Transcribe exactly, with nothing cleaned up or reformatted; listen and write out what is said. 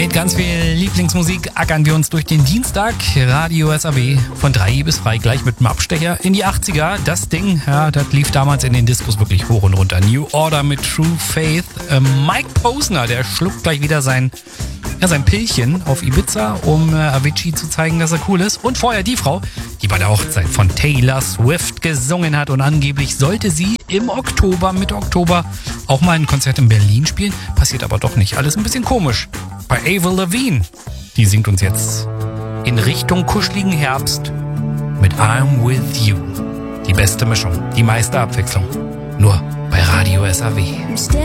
Mit ganz viel Lieblingsmusik ackern wir uns durch den Dienstag. Radio S A W von drei bis frei, gleich mit dem Abstecher in die achtziger. Das Ding, ja, das lief damals in den Diskos wirklich hoch und runter. New Order mit True Faith. Ähm, Mike Posner, der schluckt gleich wieder sein, ja, sein Pillchen auf Ibiza, um äh, Avicii zu zeigen, dass er cool ist. Und vorher die Frau, die bei der Hochzeit von Taylor Swift gesungen hat. Und angeblich sollte sie im Oktober, Mitte Oktober, auch mal ein Konzert in Berlin spielen. Passiert aber doch nicht. Alles ein bisschen komisch. Bei Avril Lavigne. Die singt uns jetzt in Richtung kuscheligen Herbst mit I'm With You. Die beste Mischung, die meiste Abwechslung. Nur bei Radio S A W.